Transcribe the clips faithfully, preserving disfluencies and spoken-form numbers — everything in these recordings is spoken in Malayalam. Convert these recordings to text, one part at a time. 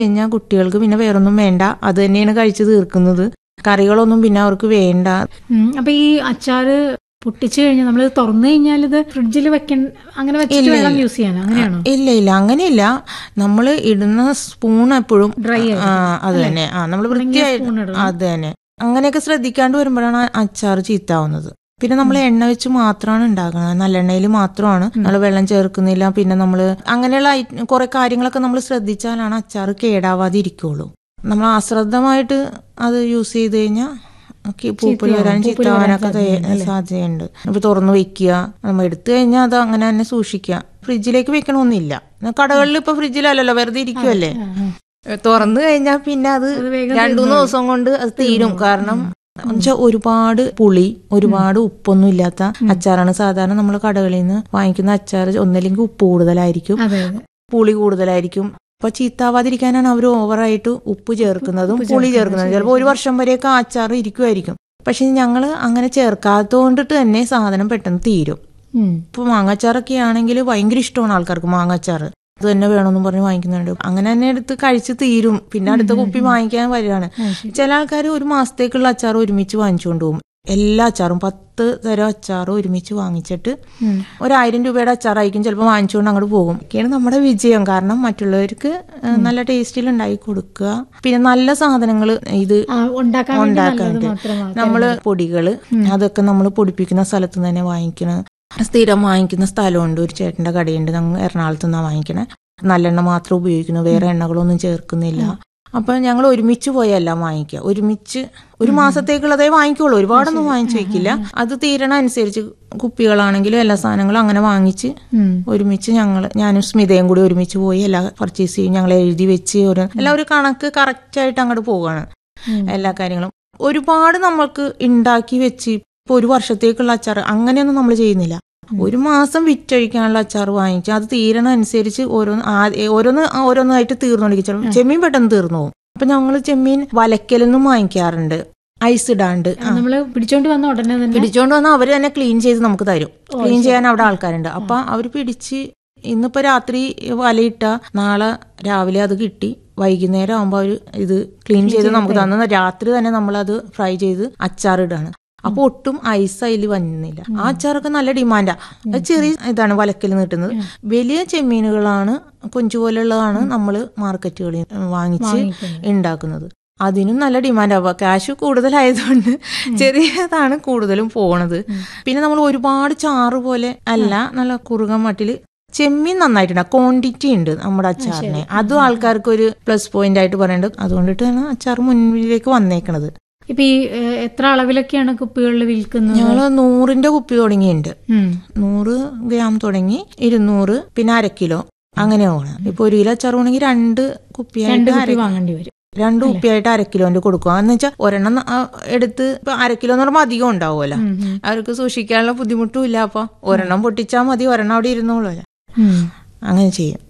കഴിഞ്ഞാൽ കുട്ടികൾക്ക് പിന്നെ വേറൊന്നും വേണ്ട, അത് തന്നെയാണ് കഴിച്ച് തീർക്കുന്നത്. കറികളൊന്നും പിന്നെ അവർക്ക് വേണ്ട. അപ്പൊ ഈ അച്ചാറ് പൊട്ടിച്ചു കഴിഞ്ഞാൽ നമ്മൾ തുറന്നു കഴിഞ്ഞാൽ ഇത് ഫ്രിഡ്ജിൽ വെക്കാൻ അങ്ങനെ വെച്ചിട്ട് വെള്ളം യൂസ് ചെയ്യാനോ അങ്ങനെയാണോ? ഇല്ല ഇല്ല അങ്ങനെയില്ല. നമ്മൾ ഇടുന്ന സ്പൂൺ എപ്പോഴും ഡ്രൈ അത് തന്നെ ആ നമ്മൾ വൃത്തിയായിട്ട് അത് തന്നെ അങ്ങനെയൊക്കെ ശ്രദ്ധിക്കാണ്ട് വരുമ്പോഴാണ് അച്ചാർ ചീത്താവുന്നത്. പിന്നെ നമ്മൾ എണ്ണ വെച്ച് മാത്രമാണ് ഉണ്ടാക്കുന്നത്, നല്ലെണ്ണയിൽ മാത്രമാണ്, നമ്മൾ വെള്ളം ചേർക്കുന്നില്ല. പിന്നെ നമ്മൾ അങ്ങനെയുള്ള കുറെ കാര്യങ്ങളൊക്കെ നമ്മൾ ശ്രദ്ധിച്ചാലാണ് അച്ചാർ കേടാവാതെ ഇരിക്കുള്ളൂ. നമ്മൾ അശ്രദ്ധമായിട്ട് അത് യൂസ് ചെയ്ത് കഴിഞ്ഞാൽ പൂപ്പൽ വരാനും ചീത്താവാനൊക്കെ സാധ്യതയുണ്ട്. ഇപ്പൊ തുറന്നു വെക്കുക, നമ്മൾ എടുത്തു കഴിഞ്ഞാൽ അത് അങ്ങനെ തന്നെ സൂക്ഷിക്കുക. ഫ്രിഡ്ജിലേക്ക് വെക്കണമെന്നില്ല. കടകളിൽ ഇപ്പൊ ഫ്രിഡ്ജിലല്ലല്ലോ, വെറുതെ ഇരിക്കുവല്ലേ. തുറന്നു കഴിഞ്ഞാൽ പിന്നെ അത് രണ്ടുമൂന്ന് ദിവസം കൊണ്ട് അത് തീരും. കാരണം എന്നുവെച്ചാൽ ഒരുപാട് പുളി ഒരുപാട് ഉപ്പൊന്നും ഇല്ലാത്ത അച്ചാറാണ് സാധാരണ നമ്മൾ കടകളിൽ നിന്ന് വാങ്ങിക്കുന്ന അച്ചാർ. ഒന്നല്ലെങ്കിൽ ഉപ്പ് കൂടുതലായിരിക്കും, പുളി കൂടുതലായിരിക്കും. അപ്പൊ ചീത്താവാതിരിക്കാനാണ് അവർ ഓവറായിട്ട് ഉപ്പ് ചേർക്കുന്നതും പുളി ചേർക്കുന്നതും. ചിലപ്പോൾ ഒരു വർഷം വരെയൊക്കെ ആ അച്ചാർ ഇരിക്കുമായിരിക്കും. പക്ഷെ ഞങ്ങൾ അങ്ങനെ ചേർക്കാത്തത് കൊണ്ടിട്ട് തന്നെ സാധനം പെട്ടെന്ന് തീരും. ഇപ്പൊ മാങ്ങാച്ചാറൊക്കെ ആണെങ്കിൽ ഭയങ്കര ഇഷ്ടമാണ് ആൾക്കാർക്ക് മാങ്ങാച്ചാറ്. അത് തന്നെ വേണമെന്നും പറഞ്ഞ് വാങ്ങിക്കുന്നുണ്ട്. അങ്ങനെ തന്നെ എടുത്ത് കഴിച്ച് തീരും. പിന്നെ അടുത്ത കുപ്പി വാങ്ങിക്കാൻ വരികയാണ്. ചില ആൾക്കാർ ഒരു മാസത്തേക്കുള്ള അച്ചാർ ഒരുമിച്ച് വാങ്ങിച്ചുകൊണ്ട് പോകും. എല്ലാ അച്ചാറും പത്ത് തരം അച്ചാറും ഒരുമിച്ച് വാങ്ങിച്ചിട്ട് ഒരായിരം രൂപയുടെ അച്ചാറായിരിക്കും ചിലപ്പോൾ വാങ്ങിച്ചുകൊണ്ട് അങ്ങോട്ട് പോകും. ഒക്കെയാണ് നമ്മുടെ വിജയം. കാരണം മറ്റുള്ളവർക്ക് നല്ല ടേസ്റ്റിൽ ഉണ്ടാക്കി കൊടുക്കുക. പിന്നെ നല്ല സാധനങ്ങൾ ഇത് ഉണ്ടാക്കാണ്ട് നമ്മള് പൊടികള് അതൊക്കെ നമ്മൾ പൊടിപ്പിക്കുന്ന സ്ഥലത്ത് നിന്ന് തന്നെ വാങ്ങിക്കണം. സ്ഥിരം വാങ്ങിക്കുന്ന സ്ഥലമുണ്ട്, ഒരു ചേട്ടന്റെ കടയുണ്ട്, ഞങ്ങൾ എറണാകുളത്ത് നിന്നാണ് വാങ്ങിക്കണേ. നല്ലെണ്ണ മാത്രം ഉപയോഗിക്കുന്നു, വേറെ എണ്ണകളൊന്നും ചേർക്കുന്നില്ല. അപ്പൊ ഞങ്ങൾ ഒരുമിച്ച് പോയെല്ലാം വാങ്ങിക്കുക. ഒരുമിച്ച് ഒരു മാസത്തേക്കുള്ളതേ വാങ്ങിക്കുള്ളൂ, ഒരുപാടൊന്നും വാങ്ങിച്ചു വെക്കില്ല. അത് തീരണ അനുസരിച്ച് കുപ്പികളാണെങ്കിലും എല്ലാ സാധനങ്ങളും അങ്ങനെ വാങ്ങിച്ച് ഒരുമിച്ച് ഞങ്ങൾ ഞാനും സ്മിതയും കൂടി ഒരുമിച്ച് പോയി എല്ലാം പർച്ചേസ് ചെയ്യും. ഞങ്ങൾ എഴുതി വെച്ച് ഒരു എല്ലാം ഒരു കണക്ക് കറക്റ്റ് ആയിട്ട് അങ്ങോട്ട് പോവാണ് എല്ലാ കാര്യങ്ങളും. ഒരുപാട് നമ്മൾക്ക് ഉണ്ടാക്കി വെച്ച് ഇപ്പൊ ഒരു വർഷത്തേക്കുള്ള അച്ചാർ അങ്ങനെയൊന്നും നമ്മൾ ചെയ്യുന്നില്ല. ഒരു മാസം വിറ്റഴിക്കാനുള്ള അച്ചാർ വാങ്ങിച്ച് അത് തീരണ അനുസരിച്ച് ഓരോന്ന് ഓരോന്ന് ഓരോന്നായിട്ട് തീർന്നോണ്ടിരിക്കും. ചെമ്മീൻ പെട്ടെന്ന് തീർന്നു പോകും. അപ്പൊ ഞങ്ങൾ ചെമ്മീൻ വലക്കലൊന്നും വാങ്ങിക്കാറുണ്ട്, ഐസ് ഇടാണ്ട്. നമ്മള് പിടിച്ചോണ്ട് വന്ന ഉടനെ പിടിച്ചോണ്ട് വന്നാൽ അവര് തന്നെ ക്ലീൻ ചെയ്ത് നമുക്ക് തരും. ക്ലീൻ ചെയ്യാൻ അവിടെ ആൾക്കാരുണ്ട്. അപ്പൊ അവര് പിടിച്ച് ഇന്നിപ്പോ രാത്രി വലയിട്ട നാളെ രാവിലെ അത് കിട്ടി, വൈകുന്നേരം ആകുമ്പോ അവര് ഇത് ക്ലീൻ ചെയ്ത് നമുക്ക് തന്ന രാത്രി തന്നെ നമ്മളത് ഫ്രൈ ചെയ്ത് അച്ചാറിടാണ്. അപ്പൊ ഒട്ടും ഐസ് അതിൽ വന്നില്ല. ആ അച്ചാറൊക്കെ നല്ല ഡിമാൻഡാ. അത് ചെറിയ ഇതാണ് വലക്കൽ നീട്ടുന്നത്. വലിയ ചെമ്മീനുകളാണ്, കൊഞ്ചു പോലുള്ളതാണ് നമ്മൾ മാർക്കറ്റുകളിൽ വാങ്ങിച്ച് ഉണ്ടാക്കുന്നത്. അതിനും നല്ല ഡിമാൻഡാവുക. ക്യാഷ് കൂടുതലായതുകൊണ്ട് ചെറിയതാണ് കൂടുതലും പോണത്. പിന്നെ നമ്മൾ ഒരുപാട് ചാറ് പോലെ അല്ല, നല്ല കുറുകൻ മട്ടില് ചെമ്മീൻ നന്നായിട്ടുണ്ട്, ക്വാണ്ടിറ്റി ഉണ്ട് നമ്മുടെ അച്ചാറിന്. അതും ആൾക്കാർക്ക് ഒരു പ്ലസ് പോയിന്റ് ആയിട്ട് പറയേണ്ടത്. അതുകൊണ്ടിട്ടാണ് അച്ചാർ മുന്നിലേക്ക് വന്നേക്കണത്. ഇപ്പൊ ഈ എത്ര അളവിലൊക്കെയാണ് കുപ്പികളിൽ വിൽക്കുന്നത്? ഞങ്ങള് നൂറിന്റെ കുപ്പി തുടങ്ങിയിട്ടുണ്ട്. നൂറ് ഗ്രാം തുടങ്ങി ഇരുന്നൂറ്, പിന്നെ അര കിലോ അങ്ങനെയാണ്. ഇപ്പൊ ഒരു കിലോ അച്ചാർ വേണമെങ്കിൽ രണ്ട് കുപ്പിയായിട്ട് വാങ്ങേണ്ടി വരും. രണ്ട് കുപ്പിയായിട്ട് അര കിലോന്റെ കൊടുക്കുക. എന്ന് വെച്ചാൽ ഒരെണ്ണം എടുത്ത് ഇപ്പൊ അര കിലോ എന്ന് പറയുമ്പോൾ അധികം ഉണ്ടാവുമല്ലോ, അവർക്ക് സൂക്ഷിക്കാനുള്ള ബുദ്ധിമുട്ടും ഇല്ല. അപ്പൊ ഒരെണ്ണം പൊട്ടിച്ചാൽ മതി, ഒരെണ്ണം അവിടെ ഇരുന്നോളൂ. അങ്ങനെ ചെയ്യും.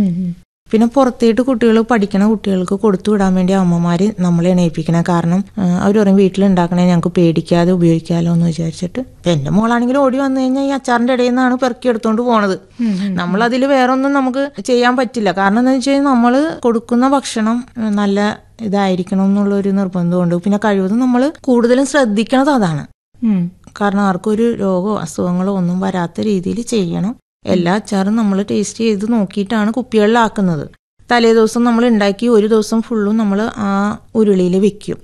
പിന്നെ പുറത്തേട്ട് കുട്ടികൾ പഠിക്കണ കുട്ടികൾക്ക് കൊടുത്തു വിടാൻ വേണ്ടി അമ്മമാര് നമ്മളെ എണീപ്പിക്കണേ. കാരണം അവർ പറയും വീട്ടിലുണ്ടാക്കണേ ഞങ്ങൾക്ക് പേടിക്കാതെ ഉപയോഗിക്കാമല്ലോ എന്ന് വിചാരിച്ചിട്ട്. എന്റെ മോളാണെങ്കിലും ഓടി വന്നു കഴിഞ്ഞാൽ ഈ അച്ചാറിന്റെ ഇടയിൽ നിന്നാണ് പെറുക്കി എടുത്തോണ്ട് പോണത്. നമ്മളതിൽ വേറൊന്നും നമുക്ക് ചെയ്യാൻ പറ്റില്ല. കാരണം എന്താ വെച്ച് കഴിഞ്ഞാൽ നമ്മള് കൊടുക്കുന്ന ഭക്ഷണം നല്ല ഇതായിരിക്കണം എന്നുള്ള ഒരു നിർബന്ധമുണ്ട്. പിന്നെ കഴിവതും നമ്മൾ കൂടുതലും ശ്രദ്ധിക്കണത് അതാണ്. കാരണം ആർക്കൊരു രോഗമോ അസുഖങ്ങളോ ഒന്നും വരാത്ത രീതിയിൽ ചെയ്യണം. എല്ലാ അച്ചാറും നമ്മൾ ടേസ്റ്റ് ചെയ്ത് നോക്കിയിട്ടാണ് കുപ്പികളിലാക്കുന്നത്. തലേ ദിവസം നമ്മൾ ഉണ്ടാക്കി ഒരു ദിവസം ഫുള്ളും നമ്മൾ ആ ഉരുളിയിൽ വെക്കും.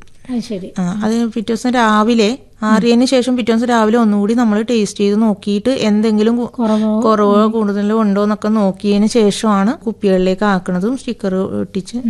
അത് പിറ്റേ ദിവസം രാവിലെ ആറിയതിന് ശേഷം പിറ്റേ ദിവസം രാവിലെ ഒന്നുകൂടി നമ്മൾ ടേസ്റ്റ് ചെയ്ത് നോക്കിയിട്ട് എന്തെങ്കിലും കുറവോ കൂടുതലോ ഉണ്ടോ എന്നൊക്കെ നോക്കിയതിന് ശേഷമാണ് കുപ്പികളിലേക്ക് ആക്കുന്നതും സ്റ്റിക്കർ ഒട്ടിച്ച്.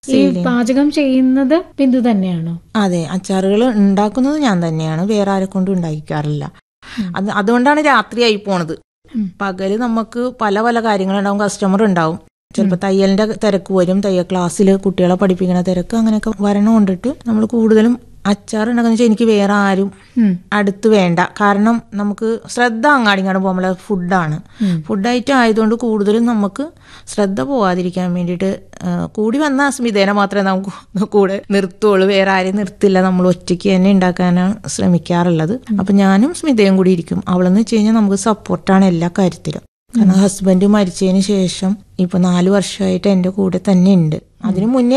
പാചകം ചെയ്യുന്നത് ബിന്ദു തന്നെയാണോ? അതെ, അച്ചാറുകൾ ഉണ്ടാക്കുന്നത് ഞാൻ തന്നെയാണ്, വേറെ ആരെ കൊണ്ടും ഉണ്ടാക്കിക്കാറില്ല. അത് അതുകൊണ്ടാണ് രാത്രിയായി പോണത്. പകല് നമുക്ക് പല പല കാര്യങ്ങളുണ്ടാവും, കസ്റ്റമർ ഉണ്ടാവും. ചിലപ്പോൾ തയ്യലിന്റെ തിരക്ക് വരും, തയ്യൽ ക്ലാസ്സിൽ കുട്ടികളെ പഠിപ്പിക്കുന്ന തിരക്ക്, അങ്ങനെയൊക്കെ വരണം കൊണ്ടിട്ട് നമ്മൾ കൂടുതലും അച്ചാർ ഉണ്ടാക്കുന്ന വെച്ചാൽ എനിക്ക് വേറെ ആരും അടുത്ത് വേണ്ട. കാരണം നമുക്ക് ശ്രദ്ധ അങ്ങാടിങ്ങാട് പോകുമ്പോൾ ഫുഡാണ്, ഫുഡ് ഐറ്റം ആയതുകൊണ്ട് കൂടുതലും നമുക്ക് ശ്രദ്ധ പോവാതിരിക്കാൻ വേണ്ടിയിട്ട് കൂടി വന്ന സ്മിതേനെ മാത്രമേ നമുക്ക് കൂടെ നിർത്തുള്ളൂ, വേറെ ആരെയും നിർത്തില്ല. നമ്മൾ ഒറ്റയ്ക്ക് തന്നെ ഉണ്ടാക്കാനാണ് ശ്രമിക്കാറുള്ളത്. അപ്പൊ ഞാനും സ്മിതയും കൂടി ഇരിക്കും. അവളെന്ന് വെച്ച് കഴിഞ്ഞാൽ നമുക്ക് സപ്പോർട്ടാണ് എല്ലാ കാര്യത്തിലും. കാരണം ഹസ്ബൻഡ് മരിച്ചതിന് ശേഷം ഇപ്പൊ നാലു വർഷമായിട്ട് എന്റെ കൂടെ തന്നെ ഉണ്ട്. അതിനു മുന്നേ